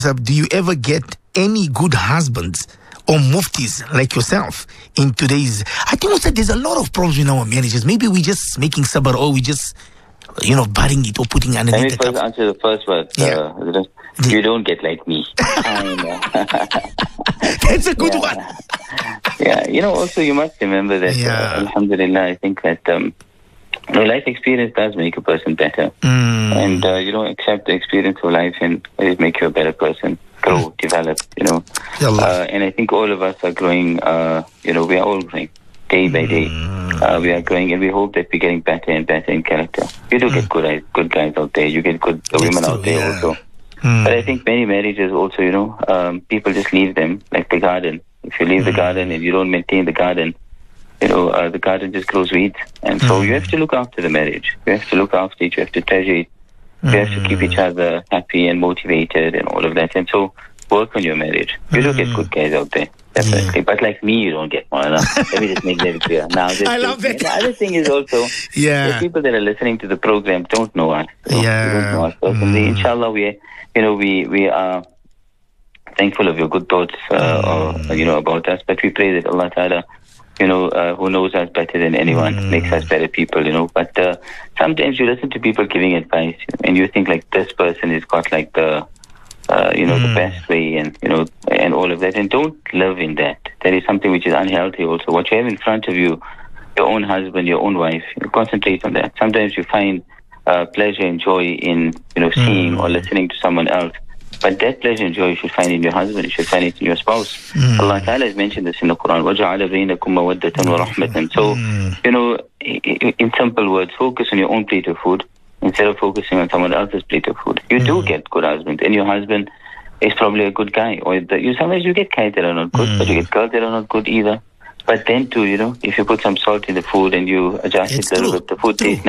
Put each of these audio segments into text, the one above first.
Do you ever get any good husbands or muftis like yourself in today's... I think also there's a lot of problems in our marriages. Maybe we're just making sabr, or we just, burying it or putting underneath the Let me first answer the first word. You don't get like me. That's a good one. Yeah, also you must remember that, alhamdulillah, I think that life experience does make a person better. And, accept the experience of life and it make you a better person, grow, develop, and I think all of us are growing, we are all growing day by day. We are growing and we hope that we're getting better and better in character. You do get good guys out there. You get good women out there also. But I think many marriages also, people just leave them like the garden. If you leave the garden and you don't maintain the garden, the garden just grows weeds. And so you have to look after the marriage. You have to look after it. You have to treasure it. You have to keep each other happy and motivated and all of that. And so work on your marriage. You do get good guys out there, definitely. But like me, you don't get one. Let me just make that clear. Now, I love that. The other thing is also, the people that are listening to the program don't know us. You don't know us personally. Inshallah, we are thankful of your good thoughts, about us. But we pray that Allah Ta'ala, who knows us better than anyone, makes us better people, But sometimes you listen to people giving advice, and you think like this person has got like the best way and all of that. And don't live in that. That is something which is unhealthy also. What you have in front of you, your own husband, your own wife, concentrate on that. Sometimes you find pleasure and joy in, seeing or listening to someone else. But that pleasure and joy you should find in your husband, you should find it in your spouse. Allah Ta'ala has mentioned this in the Quran. وَجَعَلَ بَيْنَكُمْ مَوَدَّةً وَرَحْمَةً. So, in simple words, focus on your own plate of food instead of focusing on someone else's plate of food. You do get good husbands, and your husband is probably a good guy. Or sometimes you get guys that are not good, but you get girls that are not good either. But then too, if you put some salt in the food and you adjust it a little bit, the food tastes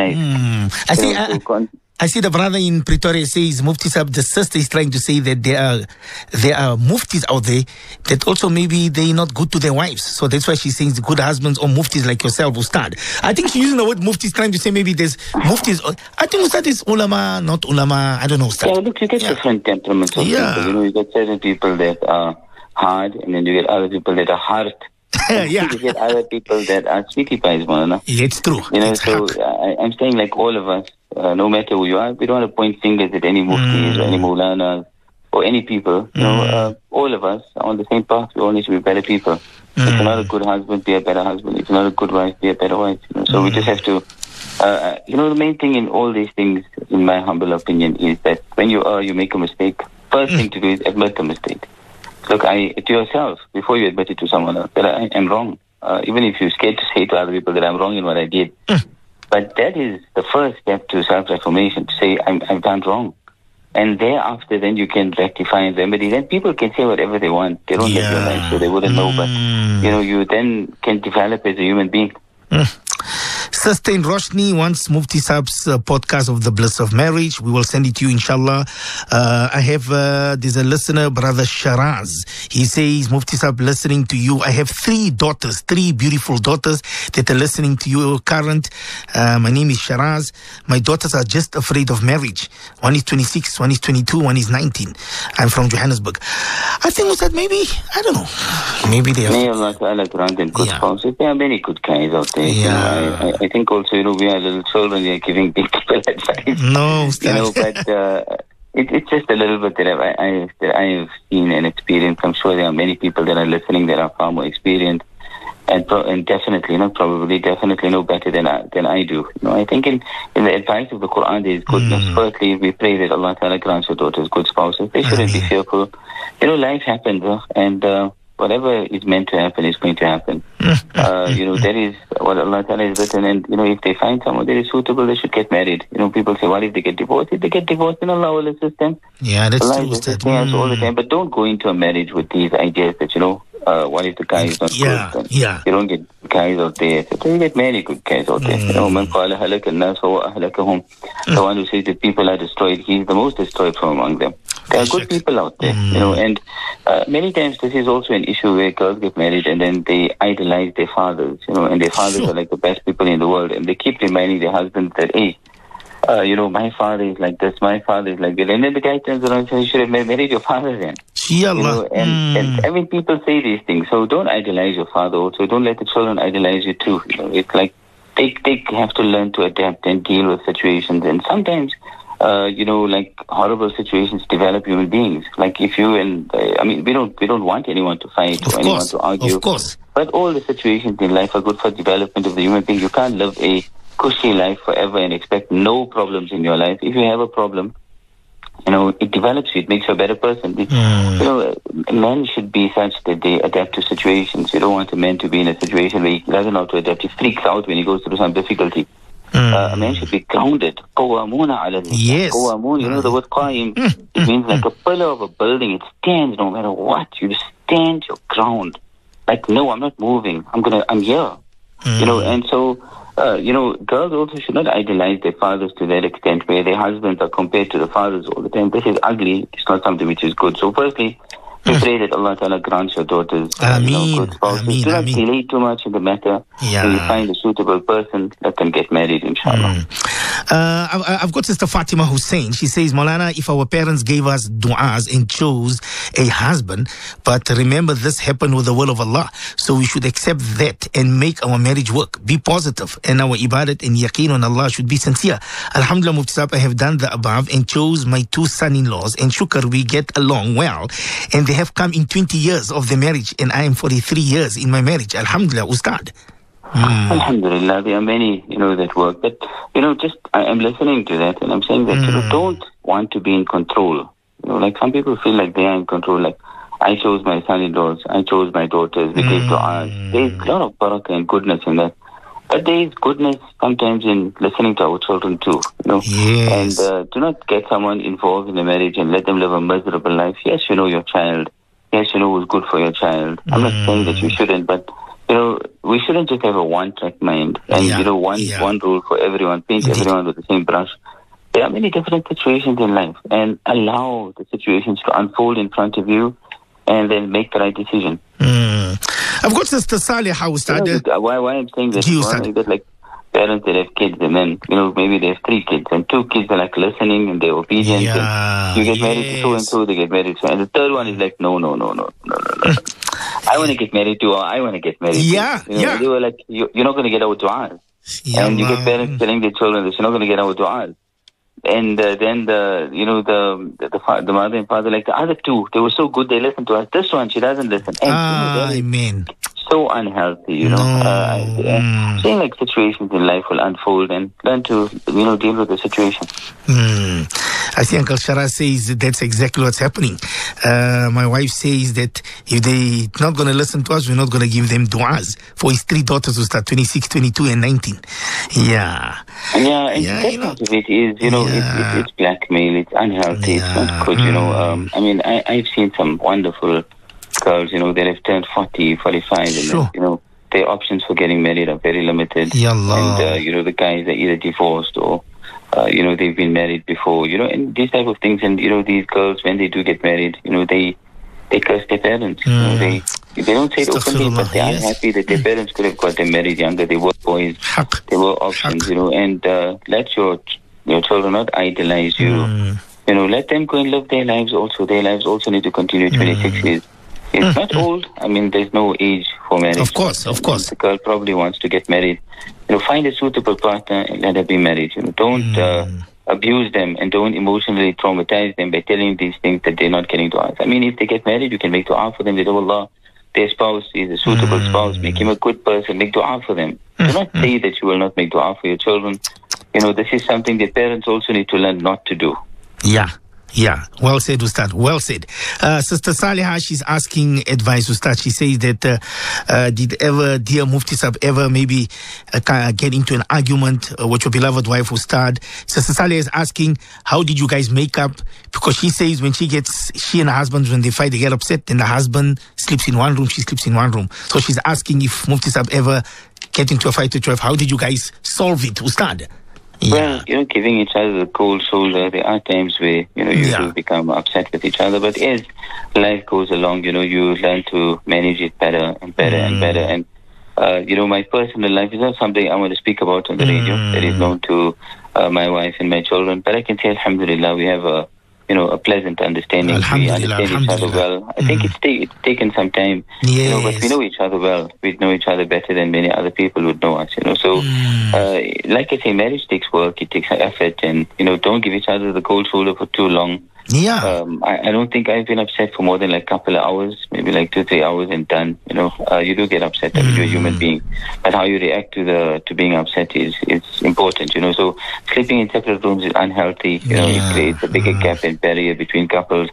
nice. I see the brother in Pretoria says, Mufti Sahib, the sister is trying to say that there are muftis out there that also maybe they're not good to their wives. So that's why she's saying good husbands or muftis like yourself, Ustad. I think she's using the word muftis, trying to say maybe there's muftis. I think Ustad is ulama, not ulama. I don't know, Ustad. Yeah, look, you get different temperaments of people. You get certain people that are hard, and then you get other people that are hard. You get other people that are sweetie pies, man. It's true. I'm saying like all of us, no matter who you are, we don't want to point fingers at any muftis or any maulanas or any people. All of us are on the same path. We all need to be better people. If you're not a good husband, be a better husband. If you're not a good wife, be a better wife. So we just have to, the main thing in all these things, in my humble opinion, is that when you make a mistake, first thing to do is admit the mistake. Look, to yourself, before you admit it to someone else, that I am wrong. Even if you're scared to say to other people that I'm wrong in what I did. But that is the first step to self-reformation, to say, I've done wrong. And thereafter, then you can rectify and remedy. Then people can say whatever they want. They don't live your life, so they wouldn't know. But, you then can develop as a human being. Sustain Roshni wants Mufti Saab's podcast of the bliss of marriage. We will send it to you, inshallah. I have, there's a listener, brother Sharaz. He says, Mufti Saab, listening to you. I have 3 daughters, 3 beautiful daughters that are listening to you current. My name is Sharaz. My daughters are just afraid of marriage. One is 26, one is 22, one is 19. I'm from Johannesburg. I think we said maybe, I don't know. Maybe they are. May Allah Ta'ala grant them good spouses. There are many good guys out there. I think also, we are little children, we are giving big people advice. No, but it's just a little bit that I have seen and experienced. I'm sure there are many people that are listening that are far more experienced and definitely, definitely know better than I do. I think in the advice of the Quran there is goodness. Firstly, we pray that Allah Ta'ala grants your daughters good spouses. They shouldn't be fearful. Life happens, and whatever is meant to happen is going to happen. That is what Allah Ta'ala has written. And, if they find someone that is suitable, they should get married. People say, what if they get divorced? If they get divorced, then Allah will assist them. Yeah, that's Allah true. is assisting us all the time. But don't go into a marriage with these ideas that, what if the guy is not good? You don't get guys out there. So you get many good guys out there. Man qala halaka an-nas wa ahlakahum. The one who says that people are destroyed, he's the most destroyed from among them. There are good people out there, and many times this is also an issue where girls get married and then they idolize their fathers, and their fathers are like the best people in the world, and they keep reminding their husbands that, hey, my father is like this, my father is like that. And then the guy turns around and says, you should have married your father then. And I mean, people say these things. So don't idolize your father also. Don't let the children idolize you too. It's like they have to learn to adapt and deal with situations. And sometimes, like horrible situations develop human beings. Like if you we don't want anyone to fight or anyone to argue. Of course. But all the situations in life are good for development of the human being. You can't live a cushy life forever and expect no problems in your life. If you have a problem, it develops you. It makes you a better person. Men should be such that they adapt to situations. You don't want a man to be in a situation where he doesn't know how to adapt. He freaks out when he goes through some difficulty. A man should be grounded. Yes. The word qaim, it means like a pillar of a building. It stands no matter what. You just stand your ground. Like, no, I'm not moving. I'm here. And so, girls also should not idolize their fathers to that extent where their husbands are compared to the fathers all the time. This is ugly. It's not something which is good. So firstly, we pray that Allah Ta'ala grants your daughters good spouses. Do not delay too much in the matter. Yeah. When you find a suitable person, let them get married, inshallah. I've got Sister Fatima Hussein. She says, Maulana, if our parents gave us du'as and chose a husband, but remember this happened with the will of Allah, so we should accept that and make our marriage work. Be positive, and our ibadat and yaqeen on Allah should be sincere. Alhamdulillah, Mufti Saab, I have done the above and chose my two son-in-laws, and shukr, we get along well, and they have come in 20 years of the marriage, and I am 43 years in my marriage. Alhamdulillah, Ustad. Alhamdulillah, there are many, that work. But, I'm listening to that and I'm saying that, don't want to be in control. Like some people feel like they are in control. Like, I chose my son-in-laws, I chose my daughters, we gave du'as. There's a lot of barakah and goodness in that. But there is goodness sometimes in listening to our children too, Yes. And do not get someone involved in a marriage and let them live a miserable life. Yes, you know your child. Yes, you know what's good for your child. I'm not saying that you shouldn't, but we shouldn't just have a one-track mind and, one rule for everyone, paint everyone with the same brush. There are many different situations in life, and allow the situations to unfold in front of you and then make the right decision. I've got Sister Saliha Ustad. Why I'm saying this is that like parents that have kids and then, maybe they have 3 kids and 2 kids are like listening and they're obedient. And you get married to so and so, they get married to, and the third one is like, no. I want to get married to, or I want to get married to. They were like, you're not going to get our du'as. And you get parents telling their children this, you're not going to get our du'as. And then the mother and father, like the other 2, they were so good, they listened to us. This one, she doesn't listen. Amen. So unhealthy, saying like situations in life will unfold and learn to, deal with the situation. I think Uncle Shara says that's exactly what's happening. My wife says that if they're not going to listen to us, we're not going to give them du'as for his 3 daughters who start 26, 22, and 19. Yeah. And part of it is, it's blackmail, it's unhealthy, it's not good, I've seen some wonderful girls, that have turned 40, 45, and then, their options for getting married are very limited. Yallah. And, the guys are either divorced or, they've been married before, and these type of things. And, these girls, when they do get married, they curse their parents. They don't say it openly, but they are happy that their parents could have got them married younger. They were boys. They were options, and let your children not idolize you. Let them go and live their lives also. Their lives also need to continue 26 years. It's not old. There's no age for marriage. Of course. The girl probably wants to get married. Find a suitable partner and let her be married. Don't abuse them and don't emotionally traumatize them by telling these things that they're not getting du'as. If they get married, you can make du'a for them. With Allah, their spouse is a suitable spouse. Make him a good person. Make du'a for them. Do not say that you will not make du'a for your children. This is something that parents also need to learn not to do. Yeah, well said, Ustad. Well said. Sister Saliha, she's asking advice, Ustad. She says that did dear Mufti Saab ever maybe get into an argument with your beloved wife, Ustad? Sister Saliha is asking, how did you guys make up? Because she says when she and her husband, when they fight, they get upset, then the husband sleeps in one room, she sleeps in one room. So she's asking if Mufti Saab ever get into a fight with your wife. How did you guys solve it, Ustad? Well, giving each other the cold shoulder, there are times where, you do become upset with each other. But as life goes along, you learn to manage it better and better and better. And, my personal life is not something I want to speak about on the radio. That is known to my wife and my children. But I can say, alhamdulillah, we have a pleasant understanding. We understand each other well. I think it's taken some time, but we know each other well. We know each other better than many other people would know us, So, like I say, marriage takes work, it takes effort, and, don't give each other the cold shoulder for too long. Yeah. I don't think I've been upset for more than like a couple of hours, maybe like 2-3 hours and done. You do get upset. I mean, you're a human being, but how you react to being upset is important. So sleeping in separate rooms is unhealthy. It creates a bigger gap and barrier between couples.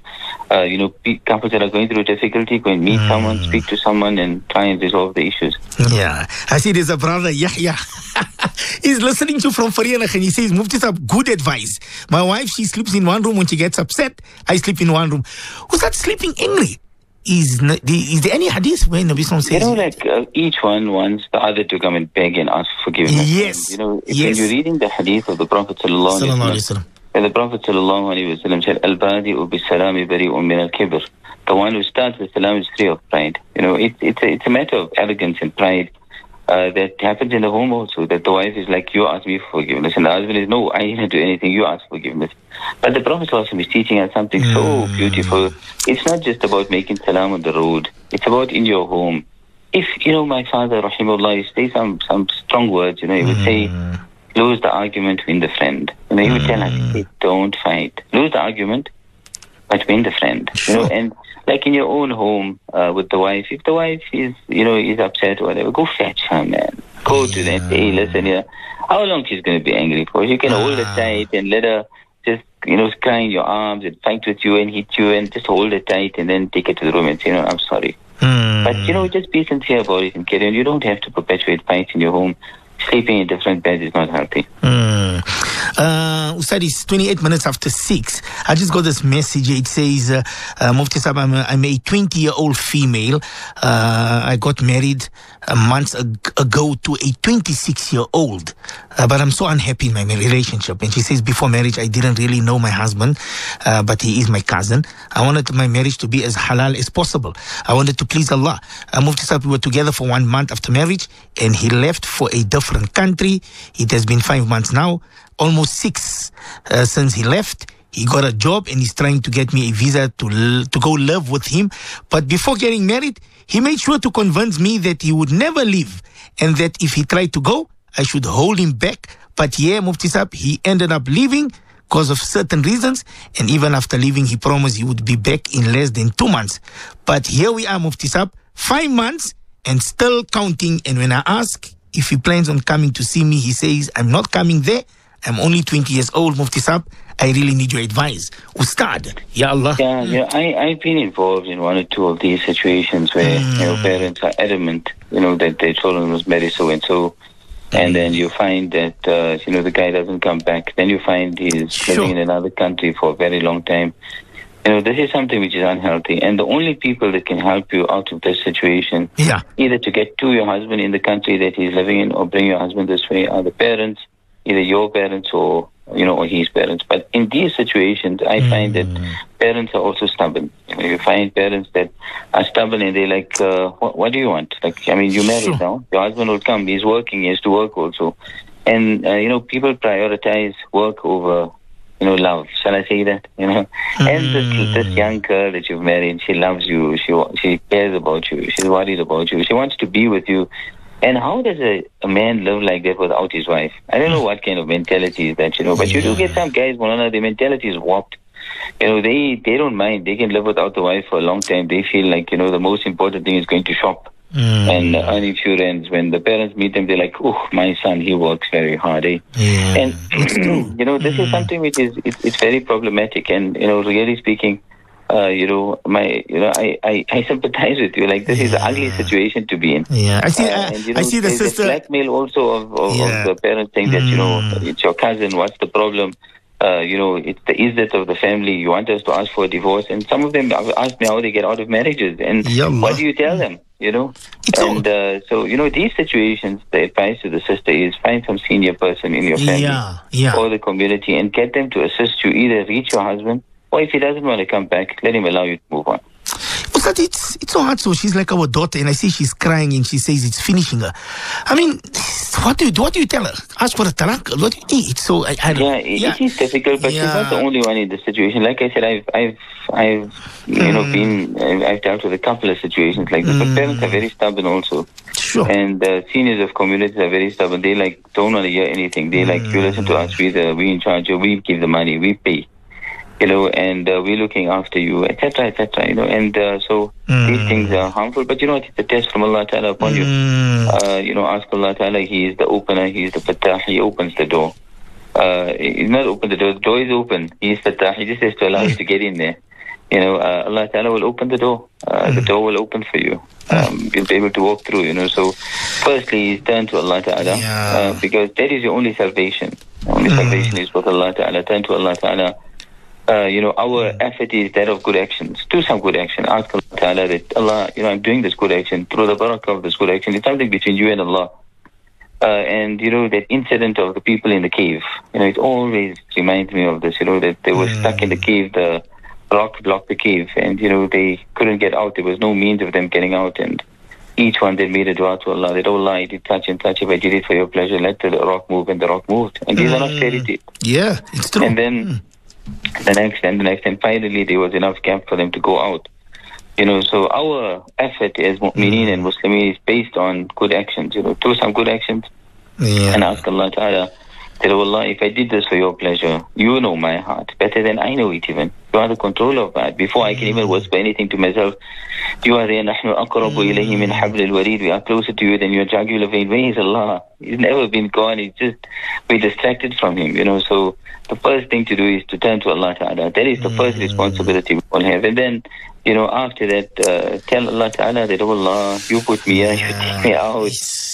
Couples that are going through difficulty, go and meet someone, speak to someone, and try and resolve the issues. Yeah, I see there's a brother, Yahya. He's listening to from Farianach, and he says, Mufti Sahib, good advice. My wife, she sleeps in one room. When she gets upset, I sleep in one room. Who's that sleeping angry? Is there any hadith where Nabi Sallallahu says? Each one wants the other to come and beg and ask for forgiveness. Yes. When you're reading the hadith of the Prophet Sallallahu Alaihi Wasallam, and the Prophet Sallallahu Alaihi Wasallam said, Al-Badi'u bis-salami bari'un min al-kibr. The one who starts with salam is free of pride. It's a matter of arrogance and pride. That happens in the home also, that the wife is like, you ask me for forgiveness, and the husband is, no, I didn't do anything, you ask for forgiveness. But the Prophet ﷺ is teaching us something so beautiful. It's not just about making salam on the road, it's about in your home. If, my father, rahimahullah, say some strong words, he would say, lose the argument, win the friend. He would tell us, don't fight. Lose the argument, but win the friend. And like in your own home with the wife, if the wife is upset or whatever, go fetch her, man. Go to them, say, hey, listen, how long she's going to be angry for? You can hold her tight and let her just, cry in your arms and fight with you and hit you, and just hold her tight and then take her to the room and say, I'm sorry. But, just be sincere about it and carry on. You don't have to perpetuate fights in your home. Sleeping in different beds is not healthy. Ustad, it's 28 minutes after 6. I just got this message. It says, Mufti Sahib, I'm a 20-year-old female. I got married months ago to a 26-year-old. But I'm so unhappy in my relationship. And she says, before marriage, I didn't really know my husband, but he is my cousin. I wanted my marriage to be as halal as possible. I wanted to please Allah. Mufti Sahib, we were together for 1 month after marriage, and he left for a different country. It has been 5 months now, almost 6 since he left. He got a job and he's trying to get me a visa to go live with him. But before getting married, he made sure to convince me that he would never leave, and that if he tried to go, I should hold him back. But Mufti Sahib, he ended up leaving because of certain reasons, and even after leaving, he promised he would be back in less than 2 months. But here we are, Mufti Sahib, 5 months and still counting. And when I ask if he plans on coming to see me, he says, I'm not coming there. I'm only 20 years old, Mufti Sahib. I really need your advice. Ustad, Ya Allah. Yeah, I've been involved in 1 or 2 of these situations where parents are adamant, that their children was married so-and-so. And then you find that, the guy doesn't come back. Then you find he's living in another country for a very long time. This is something which is unhealthy. And the only people that can help you out of this situation, either to get to your husband in the country that he's living in or bring your husband this way, are the parents, either your parents or his parents. But in these situations, I find that parents are also stubborn. You find parents that are stubborn and they're like, what do you want? You're married now. Your husband will come. He's working. He has to work also. And, people prioritize work over, love. Shall I say that? And this young girl that you've married, she loves you. She cares about you. She's worried about you. She wants to be with you. And how does a man live like that without his wife? I don't know what kind of mentality is that, but you do get some guys, Maulana, their mentality is warped. They don't mind. They can live without the wife for a long time. They feel like, the most important thing is going to shop and earning few rands. When the parents meet them, they're like, oh, my son, he works very hard. And, this is something which is, it's very problematic. And, really speaking, I sympathize with you. Like, this is an ugly situation to be in. Yeah, I see the sister. Blackmail also of the parents saying that, it's your cousin, what's the problem? It's the izzat of the family. You want us to ask for a divorce. And some of them ask me how they get out of marriages. And what do you tell them? So, these situations, the advice to the sister is find some senior person in your family or the community and get them to assist you. Either reach your husband, or if he doesn't want to come back, let him allow you to move on. Ustad, it's so hard. So she's like our daughter, and I see she's crying, and she says it's finishing her. I mean, what do you tell her? Ask for a talaq? What do you eat? So it is difficult, but she's not the only one in the situation. Like I said, I've dealt with a couple of situations like this. But parents are very stubborn also. Sure. And seniors of communities are very stubborn. They don't want to hear anything. They you listen to us. We in charge. We give the money. We pay. And we're looking after you, etc., and so these things are harmful, but it's a test from Allah Ta'ala upon you. Ask Allah Ta'ala, He is the opener, He is the Fattah, He opens the door. He's not open the door is open, He is Fattah, He just has to allow you to get in there. Allah Ta'ala will open the door, the door will open for you. You'll be able to walk through, so firstly, turn to Allah Ta'ala, because that is your only salvation. Only salvation is with Allah Ta'ala. Turn to Allah Ta'ala. Our effort is that of good actions. Do some good action. Ask Allah Ta'ala that, Allah, I'm doing this good action. Through the barakah of this good action, it's something between you and Allah. And that incident of the people in the cave, it always reminds me of this, that they were stuck in the cave, the rock blocked the cave, and, they couldn't get out. There was no means of them getting out. And each one, they made a dua to Allah that, oh Allah, I did touch and touch. If I did it for your pleasure, let the rock move, and the rock moved. And these are not fairy tales. Yeah, it's true. And then the next, and finally there was enough gap for them to go out. So our effort as mu'mineen and Muslimin is based on good actions. Do some good actions and ask Allah Ta'ala that, oh Allah, if I did this for your pleasure, you know my heart better than I know it even. You are the controller of that. Before I can even whisper anything to myself, you are there. نَحْنُ أَقْرَبُ إِلَيْهِ مِنْ حَبْلِ الْوَرِيدِ. We are closer to you than your jugular vein. Where is Allah? He's never been gone. We're distracted from Him, So the first thing to do is to turn to Allah Ta'ala. That is the first responsibility we all have. And then, after that, tell Allah Ta'ala that, oh Allah, you put me here, you take me out.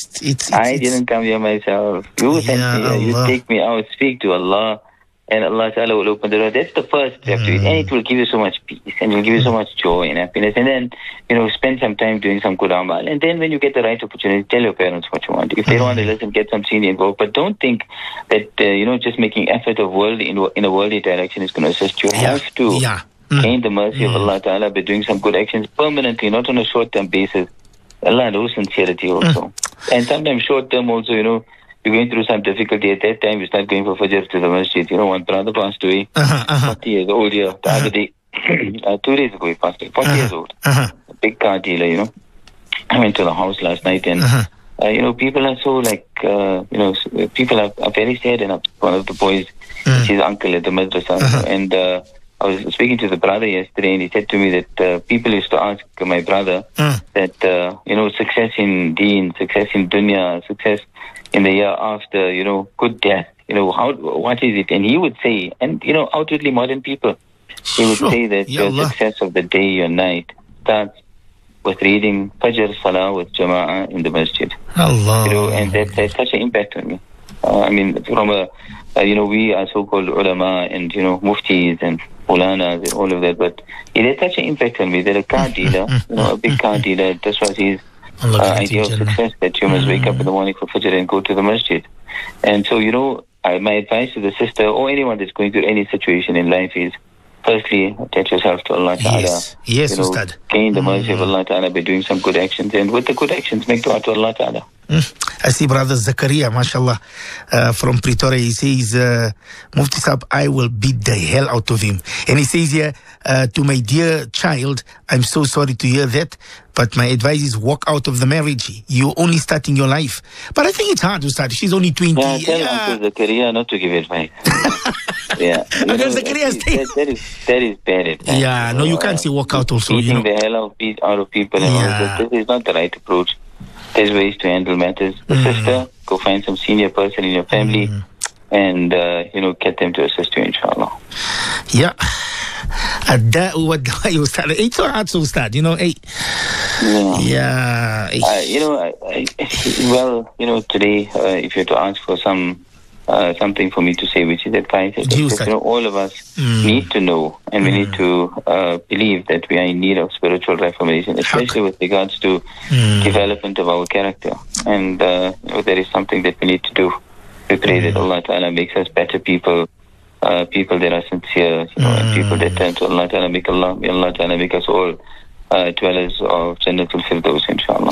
I didn't come here myself. You sent me here, you take me out. Speak to Allah, and Allah Ta'ala will open the door. That's the first step to it. And it will give you so much peace, and it will give you so much joy and happiness. And then, spend some time doing some good amal. And then when you get the right opportunity, tell your parents what you want. If they don't want to listen, get some senior involved. But don't think that, just making effort of in a worldly direction is going to assist you. You have to gain the mercy of Allah Ta'ala by doing some good actions permanently, not on a short-term basis. Allah knows sincerity also. And sometimes short-term also, you're going through some difficulty. At that time, you start going for Fajr to the masjid. One brother passed away, 40 years old here. The other day, 2 days ago he passed away, 40 years old. A big car dealer, I went to the house last night, and, people are so people are very sad. And one of the boys, his uncle at the madrasa, and I was speaking to the brother yesterday, and he said to me that people used to ask my brother that, success in deen, success in dunya, success in the year after, good death, what is it? And he would say, and, outwardly modern people, he would say that the success of the day, your night, starts with reading Fajr Salah with Jama'ah in the masjid. Allah. And that had such an impact on me. From we are so-called ulama and, muftis and ulanas and all of that, but it had such an impact on me that a car dealer, a big car dealer, this was his idea of success, that you must wake up in the morning for Fajr and go to the masjid. And so, my advice to the sister or anyone that's going through any situation in life is, firstly, attach yourself to Allah Ta'ala. Yes, Ustad. Gain the mercy of Allah Ta'ala by doing some good actions. And with the good actions, make dua to Allah Ta'ala. I see Brother Zakaria, mashallah, from Pretoria. He says, Mufti Sahib, I will beat the hell out of him. And he says here, to my dear child, I'm so sorry to hear that, but my advice is walk out of the marriage. You're only starting your life. But I think it's hard to start. She's only 20. Yeah, tell Uncle Zakaria not to give advice. Uncle Zakaria, that is bad advice. Yeah, no, you can't say walk out also. Beating the hell out of people and all that. This is not the right approach. There's ways to handle matters. The sister, go find some senior person in your family and, get them to assist you, inshallah. Yeah. It's so hard to start, Yeah. Today, if you had to ask for something for me to say, which is advice, all of us need to know, and we need to believe that we are in need of spiritual reformation, especially with regards to development of our character. And there is something that we need to do. We pray that Allah Ta'ala makes us better people, people that are sincere, and people that turn to Allah Ta'ala. May Allah Ta'ala make us all dwellers of Jannatul Firdaus, inshallah.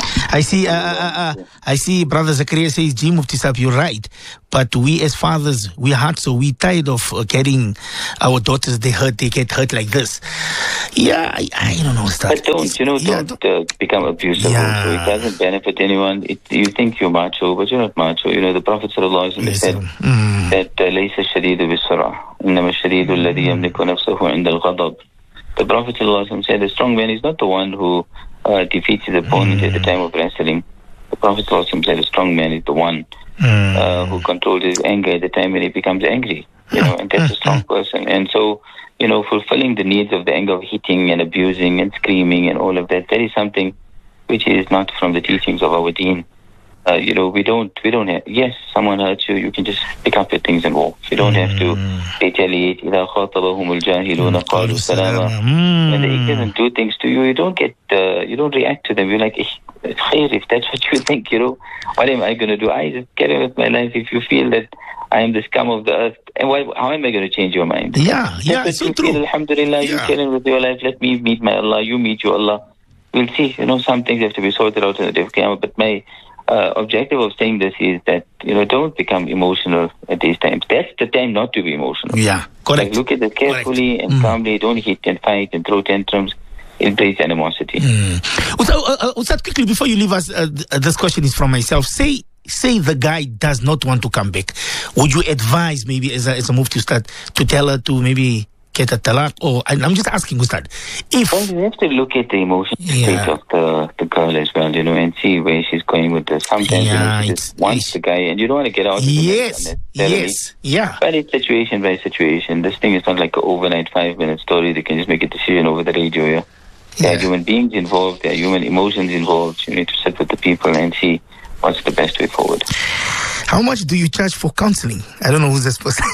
I see Brother Zakaria says, G Mufti Sahib, you're right. But we as fathers, we're hurt, so we're tired of getting our daughters, they get hurt like this. Yeah, I don't know. But don't become abusive. Yeah. So it doesn't benefit anyone. You think you're macho, but you're not macho. The Prophet ﷺ said that لَيْسَ الشَّدِيدُ بِالسُّرْعَةِ إِنَّمَا الشَّدِيدُ الَّذِي يَمْلِكُ نَفْسَهُ عِنْدَ الْغَضَبِ. The Prophet ﷺ said, a strong man is not the one who defeats his opponent at the time of wrestling. The Prophet ﷺ said, a strong man is the one who controls his anger at the time when he becomes angry. And that's a strong person. And so, fulfilling the needs of the anger of hitting and abusing and screaming and all of that, that is something which is not from the teachings of our deen. We don't have, yes, someone hurts you, you can just pick up your things and walk. You don't have to retaliate. إِذَا خَاطَبَهُمُ الْجَاهِلُونَ قَالُوا سَلَامًا. When the ignorant do things to you, you don't react to them. You're like, if that's what you think, what am I going to do? I just get on with my life. If you feel that I am the scum of the earth, and how am I going to change your mind? Yeah, it's so true. Alhamdulillah, you get on with your life. Let me meet my Allah, you meet your Allah. We'll see. Some things have to be sorted out in the day of Qiyamah. But my objective of saying this is that, don't become emotional at these times. That's the time not to be emotional. Yeah, correct. Like, look at it carefully and calmly. Don't hit and fight and throw tantrums. It breeds animosity. Ustad, quickly, before you leave us, this question is from myself. Say the guy does not want to come back. Would you advise, maybe as a Mufti Ustad, to tell her to maybe get a talaq? Or I'm just asking, Ustad, you have to look at the emotional state of the girl as well, and see where she's going with this. Sometimes she just wants the guy, and you don't want to get out of it. Yes. But it's situation by situation. This thing is not like an overnight 5-minute story. They can just make a decision over the radio. Yeah? There are human beings involved. There are human emotions involved. You need to sit with the people and see what's the best way forward. How much do you charge for counseling? I don't know who's this person.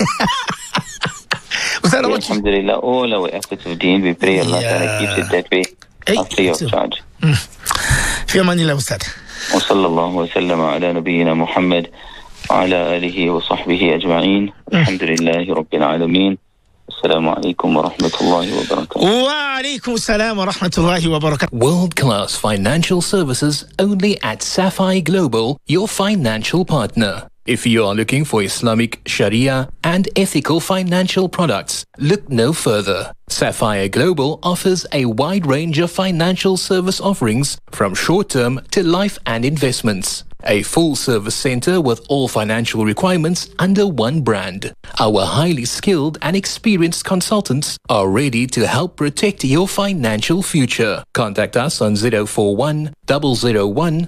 Alhamdulillah, all our efforts of deen, we pray Allah Ta'ala keeps it that way, free of charge. في أمان الله أستاذ. وصلى الله وسلم على نبينا محمد وعلى آله وصحبه أجمعين. الحمد لله رب العالمين. السلام عليكم ورحمة الله وبركاته. وعليكم السلام ورحمة الله وبركاته. World-class financial services only at Sapphire Global, your financial partner. If you are looking for Islamic, Sharia and ethical financial products, look no further. Sapphire Global offers a wide range of financial service offerings from short-term to life and investments. A full-service center with all financial requirements under one brand. Our highly skilled and experienced consultants are ready to help protect your financial future. Contact us on 041 001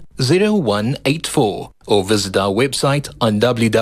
0184 or visit our website on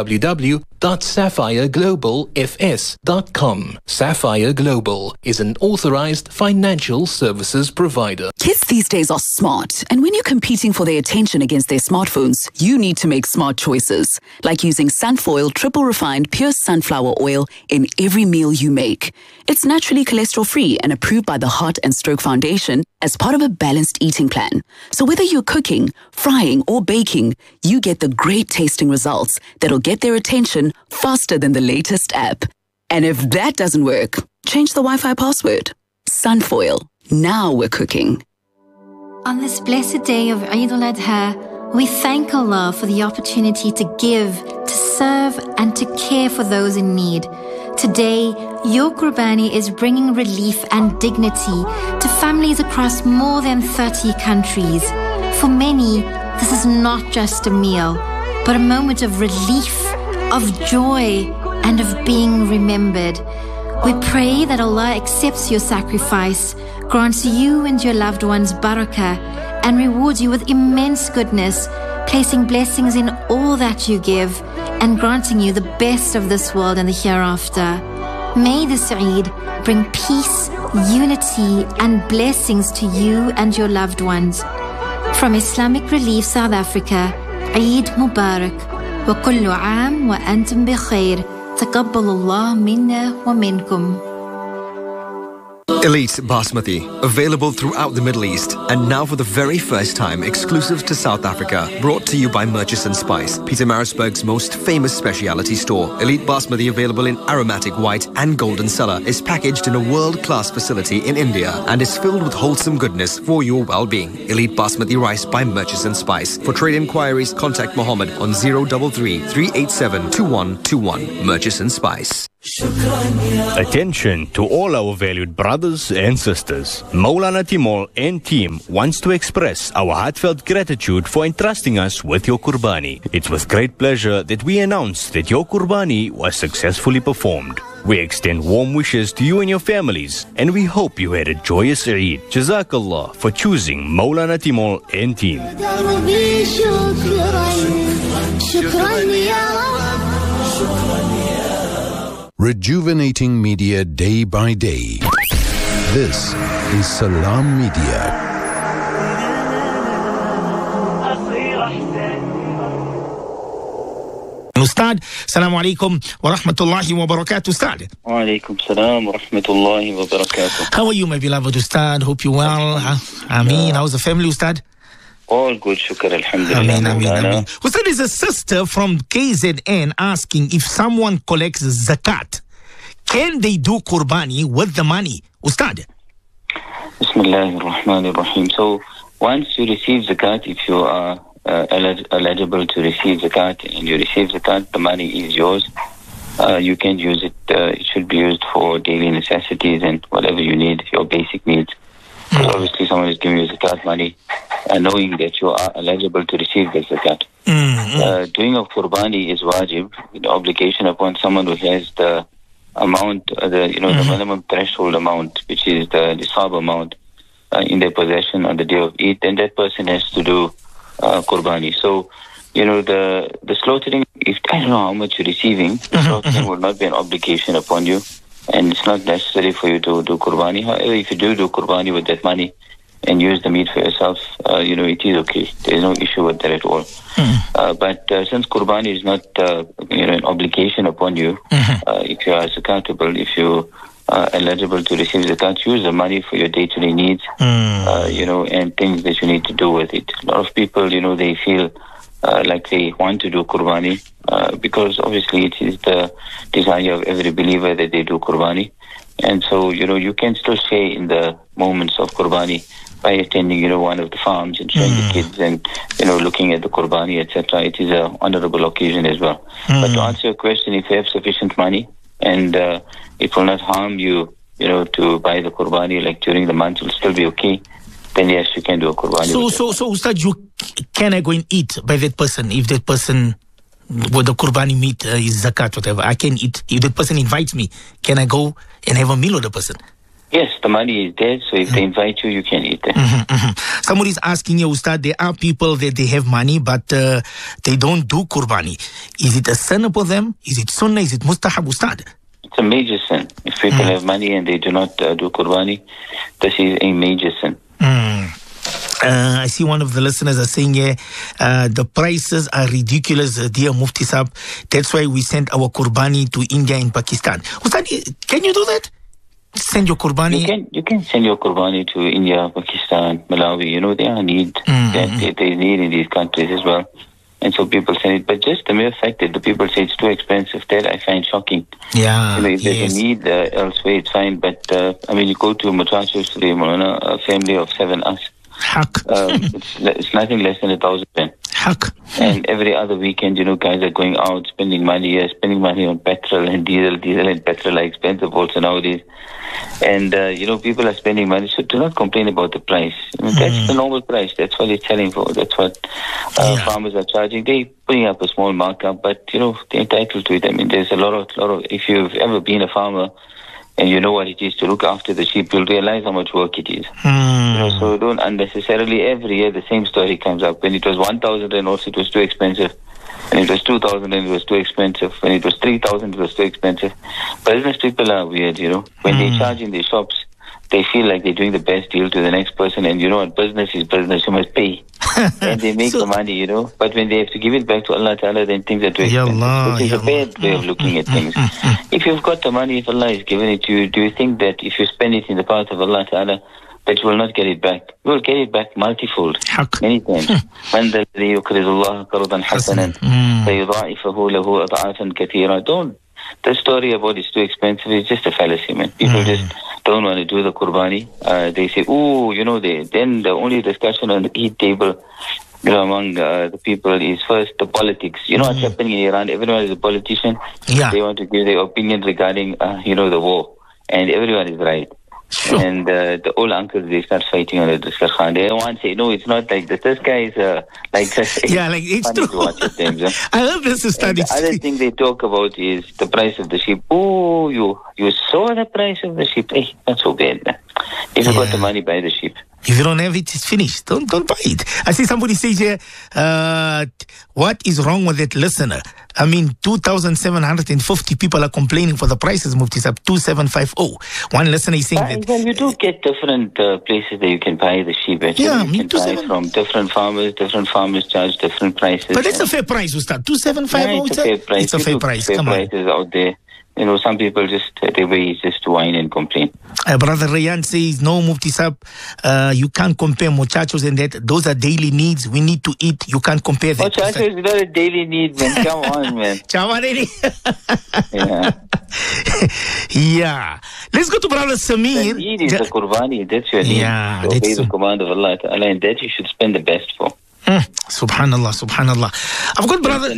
www.sapphireglobalfs.com. Sapphire Global is an authorized financial services provider. Kids these days are smart, and when you're competing for their attention against their smartphones, you need to make smart choices, like using Sunfoil triple refined pure sunflower oil in every meal you make. It's naturally cholesterol-free and approved by the Heart and Stroke Foundation as part of a balanced eating plan. So whether you're cooking, frying, or baking, you get the great tasting results that'll get their attention faster than the latest app. And if that doesn't work, change the Wi-Fi password. Sunfoil. Now we're cooking. On this blessed day of Eid al-Adha, we thank Allah for the opportunity to give, to serve, and to care for those in need. Today, your Qurbani is bringing relief and dignity to families across more than 30 countries. For many, this is not just a meal, but a moment of relief, of joy, and of being remembered. We pray that Allah accepts your sacrifice, grants you and your loved ones barakah, and rewards you with immense goodness, placing blessings in all that you give, and granting you the best of this world and the hereafter. May this Eid bring peace, unity, and blessings to you and your loved ones. From Islamic Relief South Africa, Eid Mubarak, wa kullu aam wa antum bi khair. تقبل الله منا ومنكم. Elite Basmati, available throughout the Middle East, and now for the very first time exclusive to South Africa. Brought to you by Murchison Spice, Pietermaritzburg's most famous specialty store. Elite Basmati, available in aromatic white and golden cellar, is packaged in a world-class facility in India and is filled with wholesome goodness for your well-being. Elite Basmati rice by Murchison Spice. For trade inquiries, contact Mohammed on 033 387 2121. Murchison Spice. Attention to all our valued brothers and sisters. Maulana Timol and team wants to express our heartfelt gratitude for entrusting us with your Qurbani. It's with great pleasure that we announce that your Qurbani was successfully performed. We extend warm wishes to you and your families, and we hope you had a joyous Eid. Jazakallah for choosing Maulana Timol and team. Rejuvenating media day by day. This is Salam Media. Ustad, Assalamu alaikum wa rahmatullahi wa barakatuh, Ustad. Wa alaikum salam wa rahmatullahi wa barakatuh. How are you, my beloved Ustad? Hope you're well. Ameen. How's the family, Ustad? All good, shukr, alhamdulillah. Ameen. Ustad, is a sister from KZN asking if someone collects zakat, can they do Qurbani with the money? Ustad. Bismillahir Rahmanir Rahim. So, once you receive zakat, if you are eligible to receive zakat and you receive zakat, the money is yours. You can use it. It should be used for daily necessities and whatever you need, your basic needs. So obviously, someone is giving you zakat money, knowing that you are eligible to receive the zakat. Doing of Qurbani is wajib, the obligation upon someone who has the amount, the minimum threshold amount, which is the nisab amount in their possession on the day of Eid, then that person has to do Qurbani. So, the slaughtering, if I don't know how much you're receiving, the slaughtering will not be an obligation upon you, and it's not necessary for you to do Qurbani. However, if you do Qurbani with that money and use the meat for yourself, it is okay. There is no issue with that at all. But since Qurbani is not an obligation upon you, if you are zakatable, if you are eligible to receive zakat, use the money for your day-to-day needs, and things that you need to do with it. A lot of people, they feel like they want to do Qurbani because obviously it is the desire of every believer that they do Qurbani. And so, you can still share in the moments of Qurbani by attending, one of the farms and showing the kids and, looking at the Qurbani, etc. It is an honorable occasion as well. But to answer your question, if you have sufficient money and it will not harm you, to buy the Qurbani, like during the month, will still be okay, then yes, you can do a Qurbani. So Ustad, can I go and eat by that person if that person with the Qurbani meat is zakat, whatever? I can eat. If that person invites me, can I go and have a meal with the person? Yes, the money is there, so if they invite you, you can eat there. Somebody is asking you, Ustad, there are people that they have money, but they don't do Qurbani. Is it a sin upon them? Is it sunnah? Is it mustahab, Ustad? It's a major sin. If people have money and they do not do Qurbani, this is a major sin. I see one of the listeners are saying here, the prices are ridiculous, dear Mufti Sahab. That's why we sent our Qurbani to India and Pakistan. Ustad, can you do that? Send your Qurbani? You can send your Qurbani to India, Pakistan, Malawi. There are need. There's need in these countries as well. And so people send it. But just the mere fact that the people say it's too expensive, that I find shocking. Yeah. If there's a need elsewhere, it's fine. But, you go to Mutachir Sulaiman, a family of 7 us. It's nothing less than 1,000 pen. And every other weekend, guys are going out, spending money on petrol and diesel. Diesel and petrol are expensive also nowadays. And, people are spending money. So do not complain about the price. That's the normal price. That's what they're selling for. That's what farmers are charging. They're putting up a small markup, but, they're entitled to it. There's a lot of, if you've ever been a farmer, and you know what it is to look after the sheep, you'll realize how much work it is. So don't unnecessarily, every year the same story comes up. When it was 1,000 and also it was too expensive. When it was 2,000 and it was too expensive. When it was 3,000 it was too expensive. Business people are weird, When they charge in their shops, they feel like they're doing the best deal to the next person, and you know what, business is business, you must pay. And they make the money, you know. But when they have to give it back to Allah Ta'ala, then things are too expensive. Which is a bad way of looking at things. If you've got the money, if Allah is giving it to you, do you think that if you spend it in the path of Allah Ta'ala, that you will not get it back? You will get it back multifold, many times. مَنْ ذَا الَّذِي يُقْرِضُ اللَّهَ قَرْضًا حَسَنًا فَيُضَاعِفَهُ لَهُ أَضْعَافًا كَثِيرًا. Don't. The story about it's too expensive is just a fallacy, man. People just don't want to do the qurbani. They say, oh, you know, then the only discussion on the Eid table, you know, among the people is first the politics. You know what's happening in Iran? Everyone is a politician. Yeah. They want to give their opinion regarding, you know, the war. And everyone is right. Sure. And the old uncles, they start fighting on the discussion. They want to say, no, it's not like this. This guy is like this. Yeah, like it's true. To watch at times, huh? I love this study. The other thing they talk about is the price of the sheep. Oh, you saw the price of the sheep. Hey, not so bad, man. If you got the money, buy the sheep. If you don't have it, it's finished. Don't buy it. I see somebody says here, what is wrong with that listener? I mean, 2,750 people are complaining for the prices, Mufti Sahib, 2,750. One listener is saying that... Well, you do get different places that you can buy the sheep. Actually. Yeah, you can buy from different farmers. Different farmers charge different prices. But it's a fair price, Ustad. 2,750. Yeah, it's a fair price. It's a fair price. Fair prices out there. You know, some people just, their way is just to whine and complain. Brother Rayan says, no, Mufti Sahib, you can't compare muchachos and that. Those are daily needs. We need to eat. You can't compare that. Muchachos is not a daily need, man. Come on, man. Yeah. Yeah. Let's go to Brother Samir. The need is the qurbani. That's your need. Yeah. To obey the command of Allah Ta'ala, and that you should spend the best for. Subhanallah, Subhanallah. I've got brother.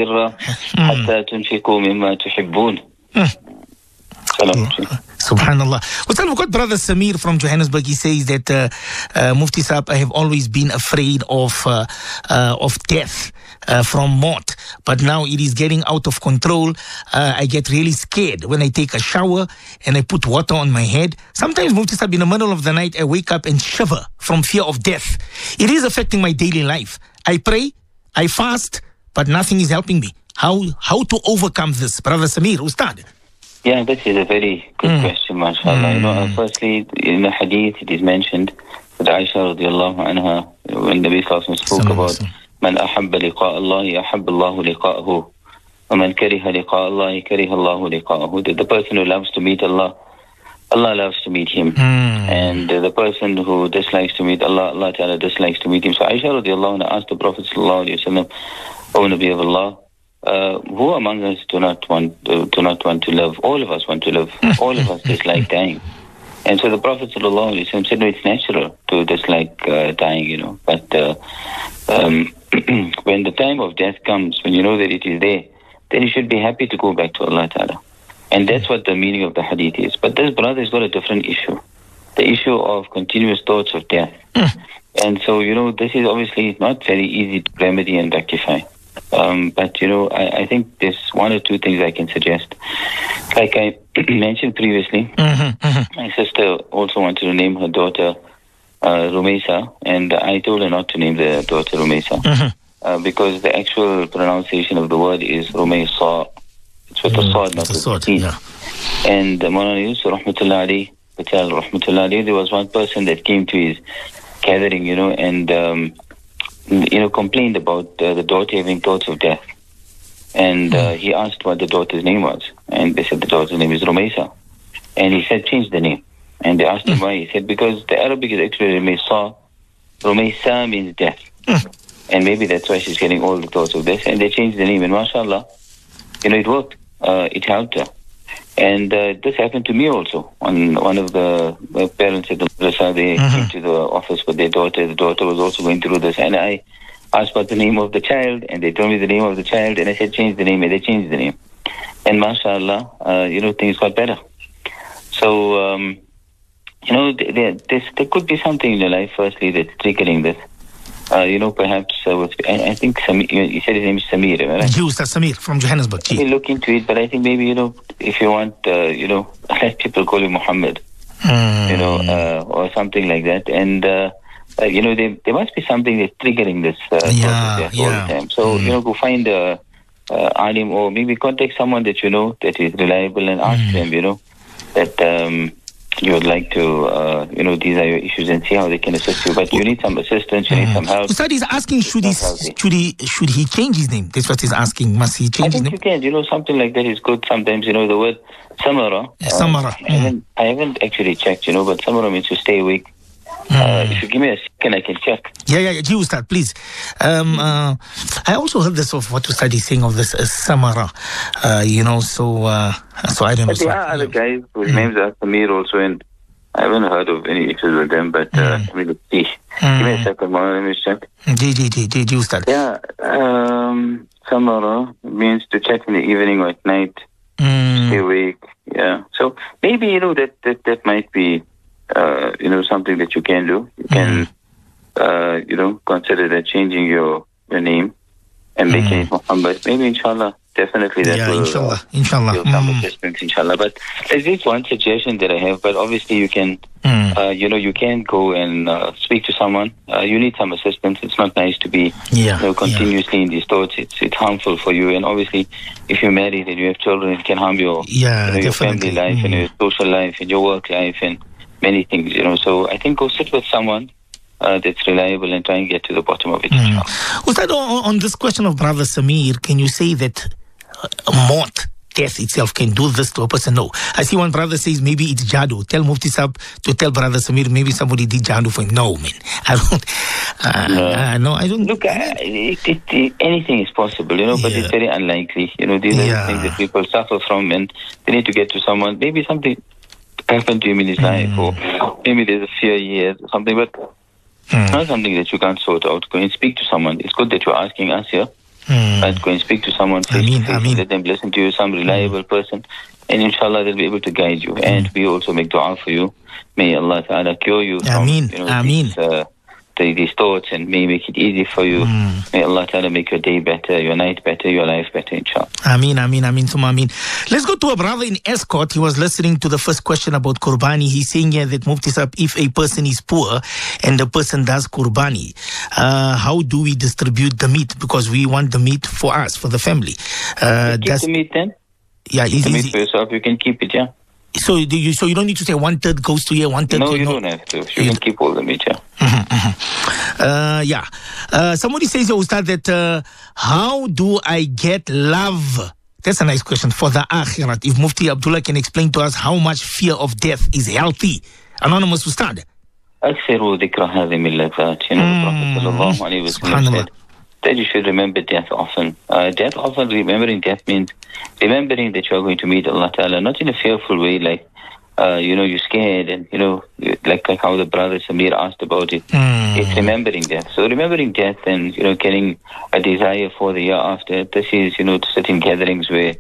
Subhanallah. Well, we've got brother Samir from Johannesburg. He says that Mufti Sahib, I have always been afraid of death from maut, but now it is getting out of control. I get really scared when I take a shower and I put water on my head. Sometimes, Mufti Sahib, in the middle of the night, I wake up and shiver from fear of death. It is affecting my daily life. I pray, I fast, but nothing is helping me. How to overcome this? Brother Samir, Ustad. Yeah, this is a very good question, mashallah. You know, firstly, in the hadith, it is mentioned that Aisha radiallahu anha, when the Nabi spoke about Man ahabba liqa Allahi, ahabba Allahu liqa'ahu. Wa man kariha liqa Allahi, kariha Allahu liqa'ahu. The person who loves to meet Allah, Allah loves to meet him. And the person who dislikes to meet Allah, Allah Ta'ala dislikes to meet him. So Aisha radiallahu anha asked the Prophet sallallahu alayhi wa sallam, O Nabi of Allah, who among us do not want to live? All of us want to live. All of us dislike dying. And so the Prophet ﷺ said, no, it's natural to dislike dying, you know. But when the time of death comes, when you know that it is there, then you should be happy to go back to Allah Ta'ala. And that's what the meaning of the hadith is. But this brother has got a different issue. The issue of continuous thoughts of death. And so, you know, this is obviously not very easy to remedy and rectify. But, you know, I think there's one or two things I can suggest. Like I mentioned previously, my sister also wanted to name her daughter Rumaisa, and I told her not to name the daughter Rumaisa because the actual pronunciation of the word is Rumaisa. It's with the sword, not with the teeth. Yeah. And Maulana Yusuf Rahmatullah Ali, Patel Rahmatullah Ali, there was one person that came to his gathering, you know, and you know, complained about the daughter having thoughts of death. And he asked what the daughter's name was. And they said the daughter's name is Rumaisa. And he said, change the name. And they asked him why. He said, because the Arabic is actually Rumaisa. Rumaisa means death. And maybe that's why she's getting all the thoughts of death. And they changed the name. And mashallah, you know, it worked. It helped her. And this happened to me also. One of the parents at the madrasa, they came to the office with their daughter. The daughter was also going through this. And I asked what the name of the child, and they told me the name of the child, and I said, change the name, and they changed the name. And mashallah, you know, things got better. So, you know, there could be something in your life, firstly, that's triggering this. You know, perhaps, I think Samir, you said his name is Samir, right? Yes, that's Samir from Johannesburg. Maybe look into it, but I think maybe, you know, if you want, you know, let people call you Muhammad, you know, or something like that. And, you know, there must be something that's triggering this all the time. So, you know, go find a alim, or maybe contact someone that you know that is reliable and ask them, you know, that, you would like to, these are your issues and see how they can assist you. But you need some assistance, you need some help. Ustad is asking, should he change his name? That's what he's asking. Must he change his name? I think you can. Something like that is good sometimes. The word Samara. Samara. I haven't actually checked, but Samara means to stay awake. If you give me a second, I can check. Yeah, Ustad, please. I also heard this of what Ustad is saying of this Samara, so I don't know. There are other guys whose names are Samir also, and I haven't heard of any issues with them, but let me see. Give me a second, let me check. Ji, Ustad. Yeah, Samara means to check in the evening or at night, stay awake, yeah. So maybe, that might be something that you can do. You can, consider that changing your name and making it Muhammad. Maybe, inshallah, definitely that will inshallah. Some adjustments, inshallah. But there's this one suggestion that I have, but obviously you can, you can go and speak to someone. You need some assistance. It's not nice to be continuously in these thoughts. It's harmful for you. And obviously, if you're married and you have children, it can harm your family life and your social life and your work life and many things, So I think go sit with someone that's reliable and try and get to the bottom of it. Ustad, on this question of Brother Samir, can you say that death itself can do this to a person? No. I see one brother says maybe it's Jadu. Tell Mufti Sahib to tell Brother Samir maybe somebody did Jadu for him. No, man. I don't. Look, anything is possible, but it's very unlikely. These are the things that people suffer from, and they need to get to someone. Maybe something happened to him in his life, or maybe there's a fear years or something, but it's not something that you can't sort out. Go and speak to someone. It's good that you're asking us here. But go and speak to someone face to face, let them listen to you, some reliable person, and inshallah they'll be able to guide you. And we also make dua for you. May Allah Ta'ala cure you from these thoughts, and may make it easy for you. May Allah Ta'ala make your day better, your night better, your life better, inshallah. Ameen. Let's go to a brother in Escort. He was listening to the first question about Qurbani. He's saying here that Mufti Sahib, if a person is poor and the person does Qurbani, how do we distribute the meat? Because we want the meat for us, for the family. Keep the meat then? Yeah, keep the meat for yourself. You can keep it, yeah. So you don't need to say 1/3 goes to here, 1/3 No, you don't have to. You can keep all the meat, yeah. Somebody says, Ustad, that how do I get love? That's a nice question for the Akhirat. If Mufti Abdullah can explain to us how much fear of death is healthy. Anonymous Ustad. أكثر ذكر هذه من اللذات. The Prophet sallallahu alaihi wasallam said that you should remember death often. Remembering death means remembering that you are going to meet Allah Ta'ala, not in a fearful way, like, you're scared and, like how the brother Samir asked about it. It's remembering death. So remembering death and, getting a desire for the year after, this is, to sit in gatherings where,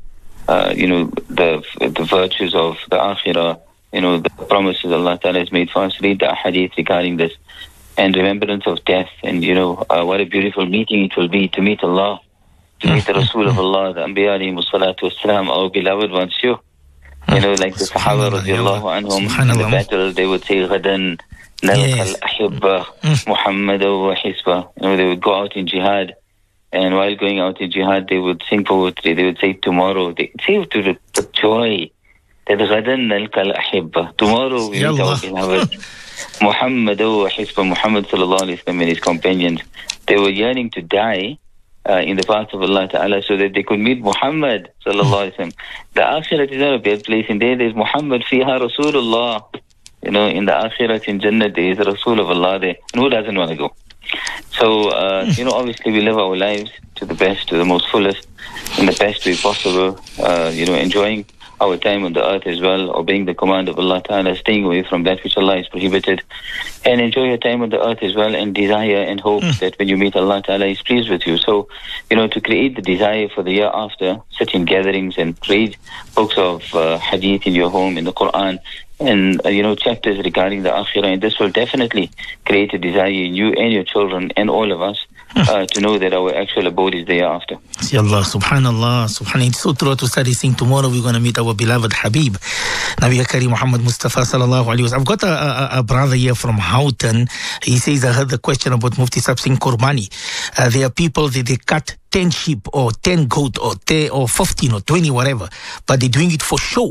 the virtues of the Akhirah, the promises Allah Ta'ala has made for us. Read the hadith regarding this. And remembrance of death, and what a beautiful meeting it will be to meet Allah, to meet the Rasul of Allah, the Anbiya alayhi salatu wassalam, our beloved ones. Like the Sahaba radiallahu anhum in the battle, they would say Ghadan nalqa al-ahibba Muhammad wa hisba. They would go out in jihad, and while going out in jihad they would sing poetry. They would say tomorrow, they say to the joy that Ghadan nalqa al-ahibba, tomorrow we meet our beloved Muhammad wa hisba, Muhammad sallallahu alayhi wa sallam and his companions. They were yearning to die in the path of Allah Ta'ala so that they could meet Muhammad sallallahu alayhi wa sallam. The Akhirat is not a bad place. In there's Muhammad fiha Rasulullah. In the Akhirat in Jannah there is a Rasul of Allah there. And who doesn't want to go? So, obviously we live our lives to the best, to the most fullest, in the best way possible, enjoying our time on the earth as well, obeying the command of Allah Ta'ala, staying away from that which Allah has prohibited, and enjoy your time on the earth as well, and desire and hope that when you meet Allah Ta'ala, He's pleased with you. So, to create the desire for the year after, sit in gatherings and read books of hadith in your home, in the Quran, and chapters regarding the Akhirah, and this will definitely create a desire in you and your children and all of us to know that our actual abode is the year after. See Allah, subhanallah. It's so true to start saying tomorrow we're going to meet our beloved Habib, Nabi Kareem Muhammad Mustafa sallallahu alaihi wasallam. I've got a brother here from Houghton. He says, I heard the question about Mufti Sahib saying Qurbani. There are people that they cut 10 sheep or 10 goat or 15 or 20, whatever, but they're doing it for show.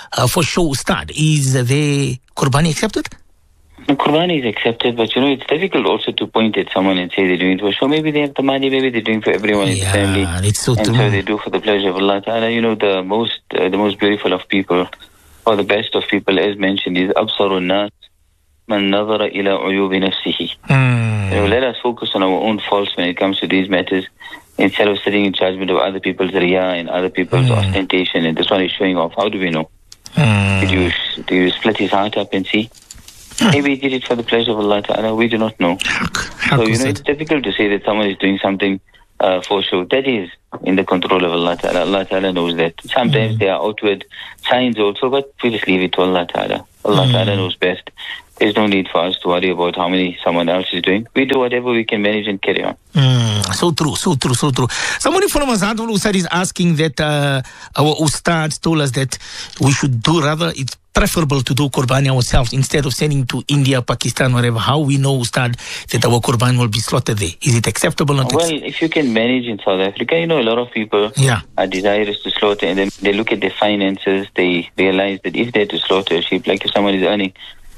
for show, Ustad. Is the Qurbani accepted? The Qurbani is accepted, but it's difficult also to point at someone and say they're doing it for show. Maybe they have the money, maybe they're doing for everyone in the family. It's so and true. So they do for the pleasure of Allah Ta'ala. The most beautiful of people, or the best of people, as mentioned, is Absarun Nas Man Nazara ila uyubi nafsihi. Let us focus on our own faults when it comes to these matters, instead of sitting in judgment of other people's riyah and other people's ostentation, and this one is showing off. How do we know? Do you split his heart up and see? Maybe he did it for the pleasure of Allah Ta'ala. We do not know. So, it's difficult to say that someone is doing something for show. That is in the control of Allah Ta'ala. Allah Ta'ala knows that. Sometimes there are outward signs also, but we just leave it to Allah Ta'ala. Allah Ta'ala knows best. There's no need for us to worry about how many someone else is doing. We do whatever we can manage and carry on. So true. Somebody from Azadul Ustad is asking that our Ustads told us that we should do rather, it's preferable to do Qurbani ourselves instead of sending to India, Pakistan, wherever. How we know, Ustad, that our Qurbani will be slaughtered there? Is it acceptable? Well, if you can manage in South Africa, a lot of people are desirous to slaughter, and then they look at their finances, they realize that if they're to slaughter a sheep, like if someone is earning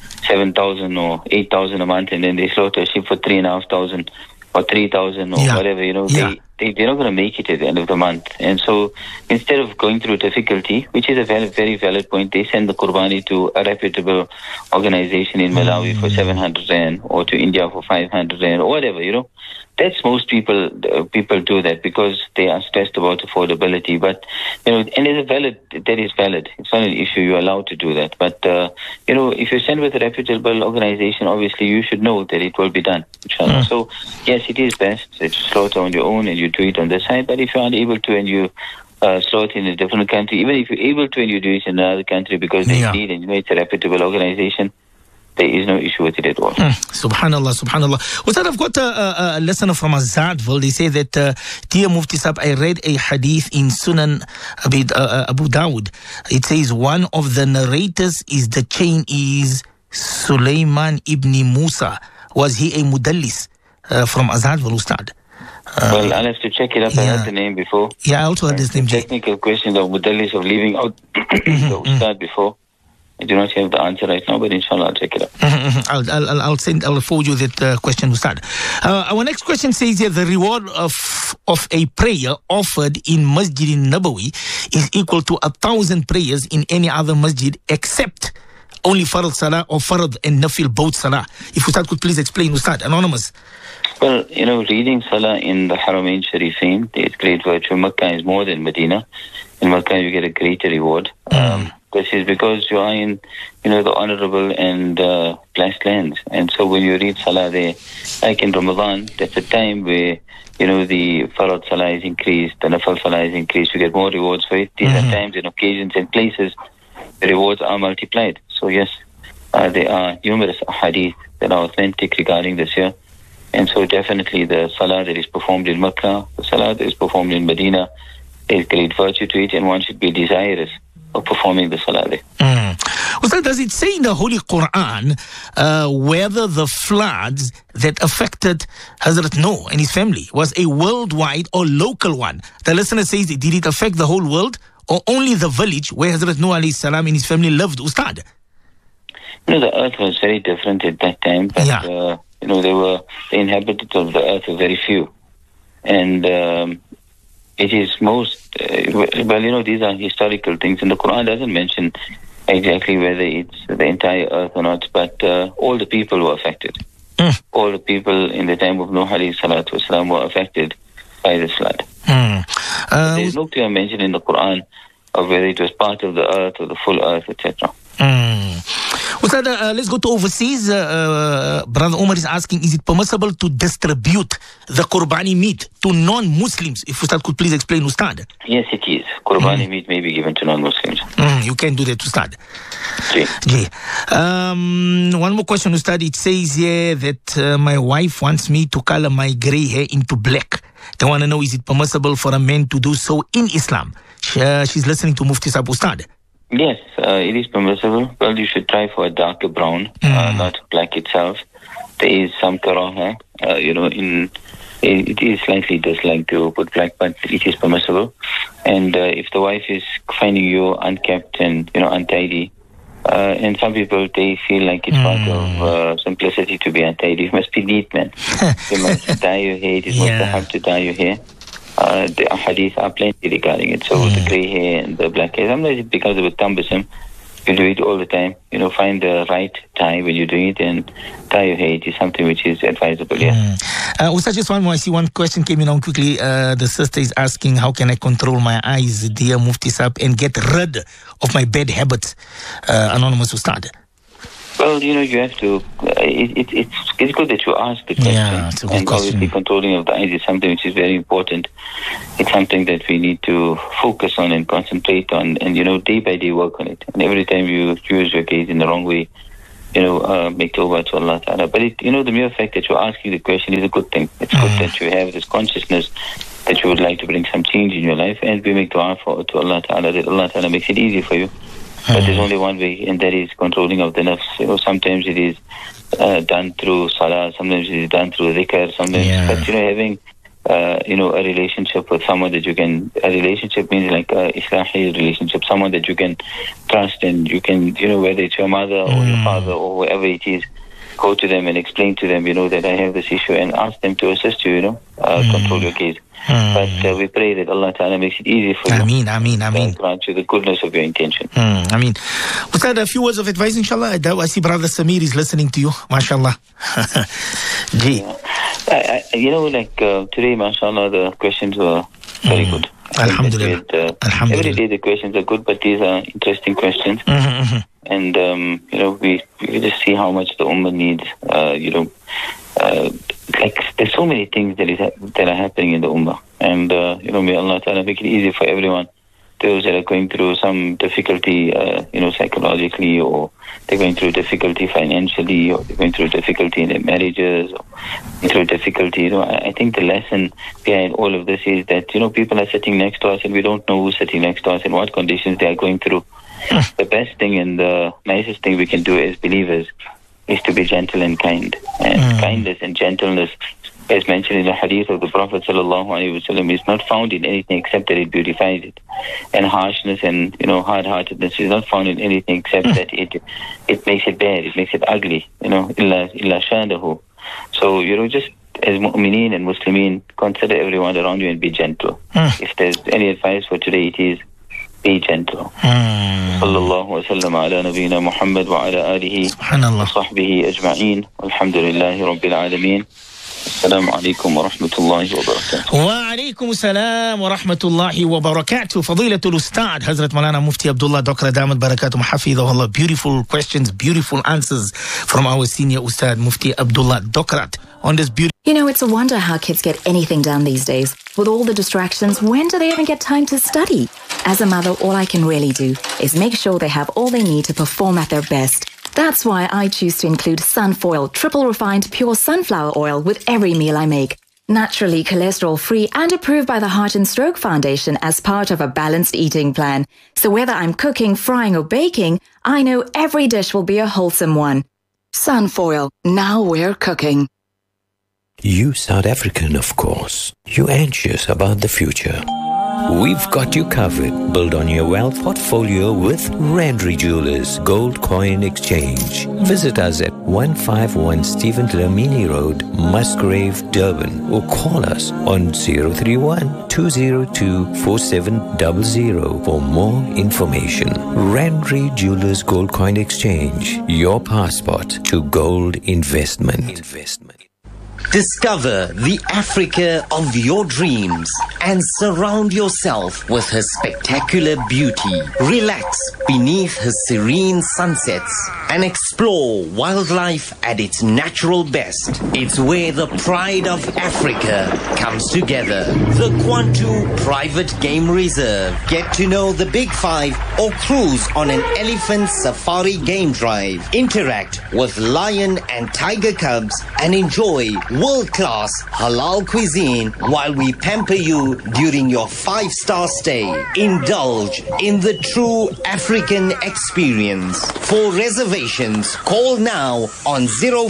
7,000 or 8,000 a month, and then they slaughter a sheep for 3,500 or 3,000 or whatever, they're not going to make it at the end of the month. And so instead of going through difficulty, which is a very, very valid point, they send the Qurbani to a reputable organization in Malawi for 700 Rand, or to India for 500 Rand, or whatever, That's most people do that because they are stressed about affordability. But, and that is valid. It's not an issue. You're allowed to do that. But, if you send with a reputable organization, obviously you should know that it will be done. Inshallah. So, yes, it is best that you slaughter on your own and you do it on this side. But if you're unable to and you slaughter in a different country, even if you're able to and you do it in another country because they need and it's a reputable organization, there is no issue with it at all. Subhanallah. Ustad, I've got a listener from Azadville. They say that, Dear Mufti Sahib, I read a hadith in Sunan Abu Dawud. It says one of the narrators is the chain is Sulaiman ibn Musa. Was he a mudallis from Azadville, Ustad? Well, I'll have to check it up. I heard the name before. Yeah, I also heard his name. Technical questions of mudallis, of leaving out the Ustad before. I do not have the answer right now, but inshallah I'll check it out. I'll forward you that question, Ustad. Our next question says here, the reward of a prayer offered in Masjid Nabawi is equal to 1,000 prayers in any other masjid except only Farad Salah or Farad and Nafil both Salah. If Ustad could please explain, Ustad. Anonymous. Well, reading Salah in the Haramain Sharifain, there's great virtue. Makkah is more than Medina. In Makkah you get a greater reward. This is because you are in, the honorable and blessed lands. And so when you read Salah there, like in Ramadan, that's a time where, the Farad Salah is increased, the Nafal Salah is increased, you get more rewards for it. These are times and occasions and places the rewards are multiplied. So yes, there are numerous hadith that are authentic regarding this here. And so definitely the Salah that is performed in Makkah, the Salah that is performed in Medina, there's great virtue to it, and one should be desirous of performing the Salah there. Ustad, does it say in the Holy Quran whether the floods that affected Hazrat Noah and his family was a worldwide or local one? The listener says, did it affect the whole world or only the village where Hazrat Noah alayhi salam and his family lived, Ustad? The earth was very different at that time, but the inhabitants of the earth were very few. And it is most, these are historical things, and the Quran doesn't mention exactly whether it's the entire earth or not, but all the people were affected. All the people in the time of Nuh alayhi salatu wasalam were affected by this flood. There's no clear mention in the Quran of whether it was part of the earth or the full earth, etc. Ustad, let's go to overseas. Brother Omar is asking, is it permissible to distribute the Qurbani meat to non-Muslims? If Ustad could please explain, Ustad. Yes, it is. Qurbani meat may be given to non-Muslims. You can do that, Ustad. One more question, Ustad. It says here that my wife wants me to color my grey hair into black. They want to know, is it permissible for a man to do so in Islam? She's listening to Mufti Sahib, Ustad. Yes, it is permissible. Well, you should try for a darker brown, not black itself. There is some karaha, in it is slightly disliked to put black, but it is permissible. And if the wife is finding you unkept and untidy, and some people, they feel like it's part of simplicity to be untidy. You must be neat, man. You must dye your hair. It is mustahab to dye your hair. The hadith are plenty regarding it. So the grey hair and the black hair, sometimes it becomes a bit cumbersome. You do it all the time. Find the right tie when you're doing it and dye your hair. It is something which is advisable, Ustaz, just one more. I see one question came in on quickly. The sister is asking, how can I control my eyes, dear Mufti Sahib, and get rid of my bad habits? Anonymous Ustad. Well, you have to. It's good that you ask the question. Yeah, it's a good and question. Obviously, controlling of the eyes is something which is very important. It's something that we need to focus on and concentrate on, and day by day work on it. And every time you use your gaze in the wrong way, make tawbah to Allah Ta'ala. But the mere fact that you're asking the question is a good thing. It's good that you have this consciousness that you would like to bring some change in your life, and we make dua to Allah Ta'ala that Allah Ta'ala makes it easy for you. But there's only one way, and that is controlling of the nafs. Sometimes it is done through salah, sometimes it is done through dhikr, sometimes. But having a relationship with someone that you can. A relationship means like a Islahi relationship, someone that you can trust, and you can, whether it's your mother or your father or whoever it is, go to them and explain to them, that I have this issue, and ask them to assist you, control your gaze. But we pray that Allah Ta'ala makes it easy for you. Ameen. Grant you the goodness of your intention. Ameen. Ustad, a few words of advice, inshallah. I see Brother Samir is listening to you. MashaAllah. Today, mashallah, the questions were very good. Alhamdulillah. Every day the questions are good, but these are interesting questions. And, we just see how much the ummah needs, there's so many things that are happening in the ummah. And, may Allah Ta'ala make it easy for everyone. Those that are going through some difficulty, psychologically, or they're going through difficulty financially, or they're going through difficulty in their marriages, or through difficulty. I think the lesson behind all of this is that, people are sitting next to us and we don't know who's sitting next to us and what conditions they are going through. The best thing and the nicest thing we can do as believers is to be gentle and kind. And kindness and gentleness, as mentioned in the hadith of the Prophet ﷺ, is not found in anything except that it beautifies it. And harshness and hard-heartedness is not found in anything except that it makes it bad, it makes it ugly. Illa shadahu. So just as mu'mineen and Muslimin, consider everyone around you and be gentle. If there's any advice for today, it is be gentle. Sallallahu wa sallam ala nabiyyina Muhammad wa ala alihi wa sahbihi ajma'in. Alhamdulillahi rabbil alameen. Assalamu alaikum wa rahmatullahi wa barakatuh. Wa alaikum assalam wa rahmatullahi wa barakatuh. Fadilatul Ustad, Hazrat Maulana Mufti Abdullah Dokra Damat Barakatum Hafidhahullah. Beautiful questions, beautiful answers from our senior Ustad Mufti Abdullah Dokrat on this beautiful. It's a wonder how kids get anything done these days. With all the distractions, when do they even get time to study? As a mother, all I can really do is make sure they have all they need to perform at their best. That's why I choose to include Sunfoil triple refined pure sunflower oil with every meal I make. Naturally cholesterol-free and approved by the Heart and Stroke Foundation as part of a balanced eating plan. So whether I'm cooking, frying or baking, I know every dish will be a wholesome one. Sunfoil, now we're cooking. You South African, of course. You're anxious about the future. We've got you covered. Build on your wealth portfolio with Randry Jewelers Gold Coin Exchange. Visit us at 151 Stephen Dlamini Road, Musgrave, Durban, or call us on 031-202-4700 for more information. Randry Jewelers Gold Coin Exchange, your passport to gold investment. Discover the Africa of your dreams and surround yourself with her spectacular beauty. Relax beneath her serene sunsets and explore wildlife at its natural best. It's where the pride of Africa comes together. The Kwantu Private Game Reserve. Get to know the Big Five or cruise on an elephant safari game drive. Interact with lion and tiger cubs and enjoy world-class halal cuisine while we pamper you during your 5-star stay. Indulge in the true African African experience. For reservations, call now on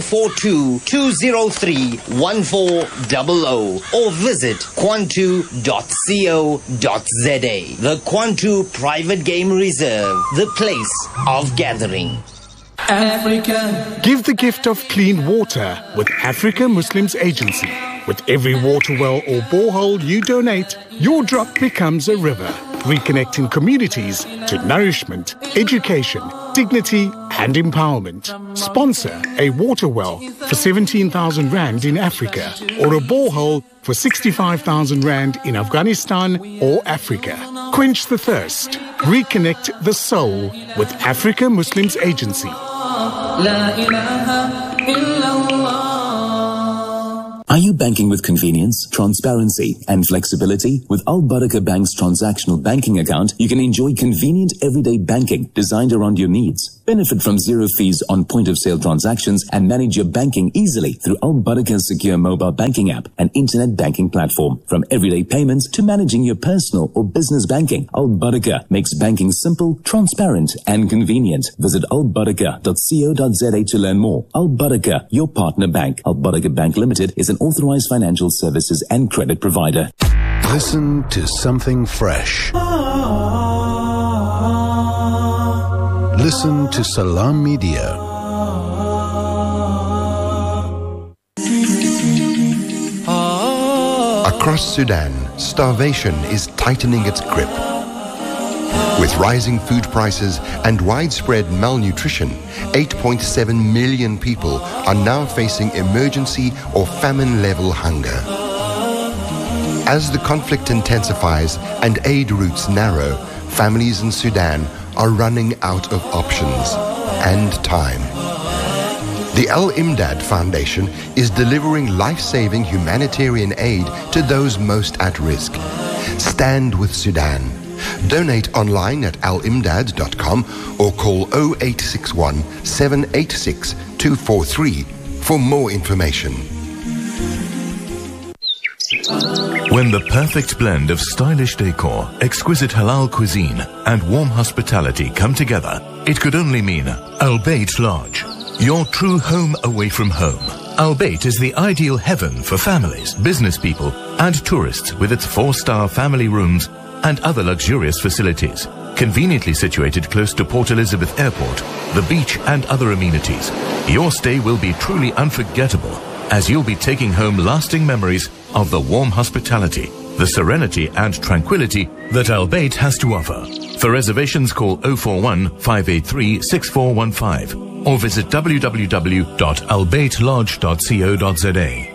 042-203-1400 or visit quantu.co.za. The Quantu Private Game Reserve, the place of gathering. Africa. Give the gift of clean water with Africa Muslims Agency. With every water well or borehole you donate, your drop becomes a river, reconnecting communities to nourishment, education, dignity and empowerment. Sponsor a water well for 17,000 Rand in Africa or a borehole for 65,000 Rand in Afghanistan or Africa. Quench the thirst. Reconnect the soul with Africa Muslims Agency. Are you banking with convenience, transparency and flexibility? With Al Barakah Bank's transactional banking account, you can enjoy convenient everyday banking designed around your needs. Benefit from zero fees on point-of-sale transactions and manage your banking easily through Al Barakah's secure mobile banking app and internet banking platform. From everyday payments to managing your personal or business banking, Al Barakah makes banking simple, transparent and convenient. Visit albarakah.co.za to learn more. Al Barakah, your partner bank. Al Barakah Bank Limited is an authorized financial services and credit provider. Listen to something fresh. Listen to Salam Media. Across Sudan, starvation is tightening its grip. With rising food prices and widespread malnutrition, 8.7 million people are now facing emergency or famine-level hunger. As the conflict intensifies and aid routes narrow, families in Sudan are running out of options and time. The Al Imdad Foundation is delivering life-saving humanitarian aid to those most at risk. Stand with Sudan. Donate online at alimdad.com or call 0861 786 243 for more information. When the perfect blend of stylish decor, exquisite halal cuisine and warm hospitality come together, it could only mean Al Bayt Lodge, your true home away from home. Al Bayt is the ideal heaven for families, business people and tourists with its 4-star family rooms and other luxurious facilities. Conveniently situated close to Port Elizabeth Airport, the beach and other amenities, your stay will be truly unforgettable as you'll be taking home lasting memories of the warm hospitality, the serenity and tranquility that Al Bayt has to offer. For reservations, call 041 583 6415 or visit www.albaytlodge.co.za.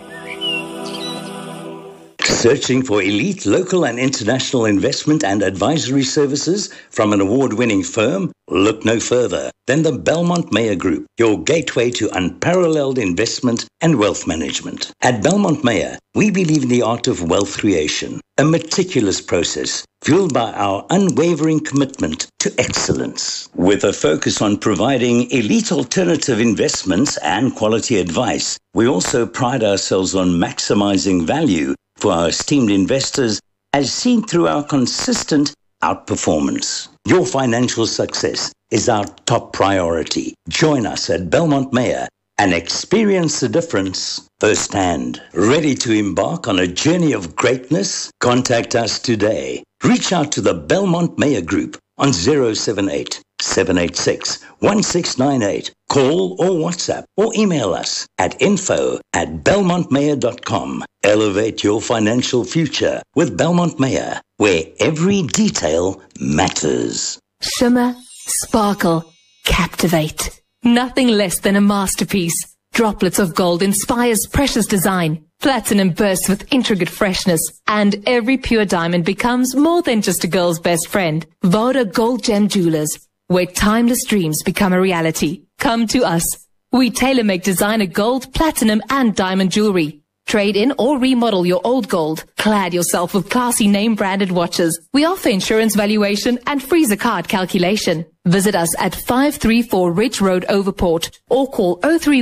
Searching for elite local and international investment and advisory services from an award-winning firm? Look no further than the Belmont Meyer Group, your gateway to unparalleled investment and wealth management. At Belmont Meyer, we believe in the art of wealth creation, a meticulous process fueled by our unwavering commitment to excellence. With a focus on providing elite alternative investments and quality advice, we also pride ourselves on maximizing value for our esteemed investors, as seen through our consistent outperformance. Your financial success is our top priority. Join us at Belmont Meyer and experience the difference firsthand. Ready to embark on a journey of greatness? Contact us today. Reach out to the Belmont Meyer Group on 078 786 1698. Call or WhatsApp or email us at info@belmontmeyer.com. Elevate your financial future with Belmont Meyer, where every detail matters. Shimmer, sparkle, captivate. Nothing less than a masterpiece. Droplets of gold inspires precious design. Platinum bursts with intricate freshness, and every pure diamond becomes more than just a girl's best friend. Voda Gold Gem Jewelers, where timeless dreams become a reality. Come to us. We tailor-make designer gold, platinum, and diamond jewelry. Trade in or remodel your old gold. Clad yourself with classy name-branded watches. We offer insurance valuation and freezer card calculation. Visit us at 534 Ridge Road, Overport, or call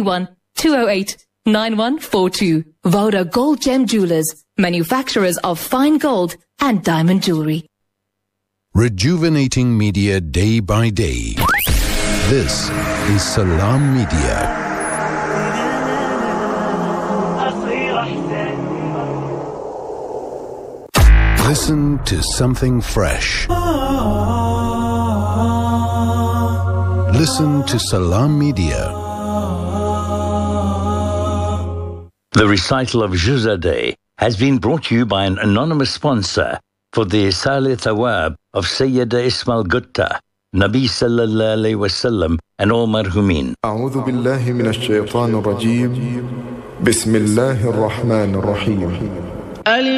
031-208-9142. Voda Gold Gem Jewelers, manufacturers of fine gold and diamond jewelry. Rejuvenating media day by day. This is Salam Media. Listen to something fresh. Listen to Salam Media. The recital of Juzadeh has been brought to you by an anonymous sponsor for the Isal Thawab of Sayyida Ismail Gutta, Nabi Sallallahu Alaihi Wasallam, and all marhumin. أعوذ بالله من الشيطان الرجيم. بسم الله الرحمن الرحيم.